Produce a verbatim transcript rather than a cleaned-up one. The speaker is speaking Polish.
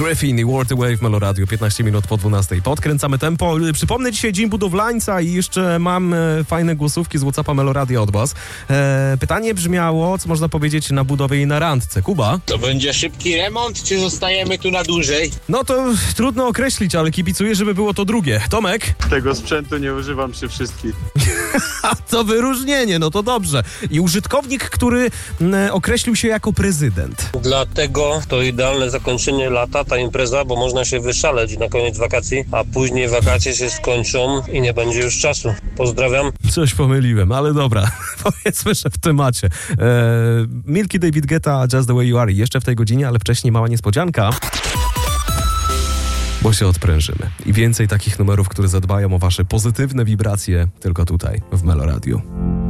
Griffin i World Away w Meloradio, piętnaście minut po dwunastej. Podkręcamy tempo. Przypomnę, dzisiaj dzień budowlańca i jeszcze mam e, fajne głosówki z WhatsAppa Meloradio od was. E, pytanie brzmiało, co można powiedzieć na budowie i na randce. Kuba? To będzie szybki remont, czy zostajemy tu na dłużej? No to trudno określić, ale kibicuję, żeby było to drugie. Tomek? Tego sprzętu nie używam przy wszystkich. A to wyróżnienie, no to dobrze. I użytkownik, który m, określił się jako prezydent. Dlatego to idealne zakończenie lata, ta impreza, bo można się wyszaleć na koniec wakacji, a później wakacje się skończą i nie będzie już czasu. Pozdrawiam. Coś pomyliłem, ale dobra. Powiedzmy, że w temacie. E, Milky, David Guetta, Just the Way You Are. Jeszcze w tej godzinie, ale wcześniej mała niespodzianka. Bo się odprężymy. I więcej takich numerów, które zadbają o wasze pozytywne wibracje tylko tutaj, w Meloradiu.